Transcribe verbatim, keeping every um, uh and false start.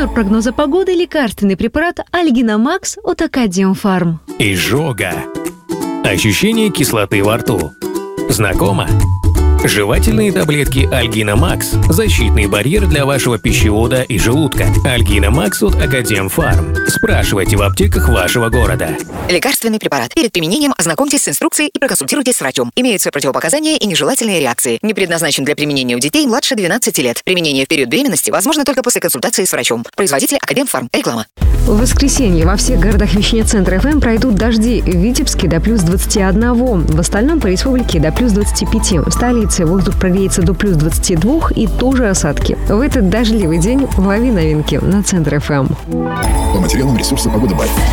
Партнер прогноза погоды – лекарственный препарат Альгина Макс от Академфарм. Изжога. Ощущение кислоты во рту. Знакомо? Жевательные таблетки Альгина Макс – защитный барьер для вашего пищевода и желудка. Альгина Макс от Академфарм. Спрашивайте в аптеках вашего города. Лекарственный препарат. Перед применением ознакомьтесь с инструкцией и проконсультируйтесь с врачом. Имеются противопоказания и нежелательные реакции. Не предназначен для применения у детей младше двенадцати лет. Применение в период беременности возможно только после консультации с врачом. Производитель Академфарм. Реклама. В воскресенье во всех городах вещания центра эф эм пройдут дожди. В Витебске до плюс двадцати одного. В остальном по республике до плюс двадцати пяти. В столице воздух прогреется до плюс двадцати двух и тоже осадки. В этот дождливый день лови новинки на центр эф эм. По материалам ресурса «Погода Бай».